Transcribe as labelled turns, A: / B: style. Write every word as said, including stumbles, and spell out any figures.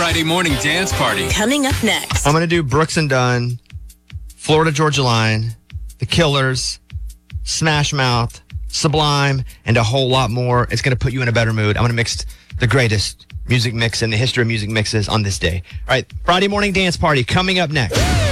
A: Friday morning dance party.
B: Coming up next.
C: I'm going to do Brooks and Dunn, Florida Georgia Line, The Killers, Smash Mouth, Sublime, and a whole lot more. It's going to put you in a better mood. I'm going to mix the greatest music mix in the history of music mixes on this day. All right, Friday morning dance party coming up next.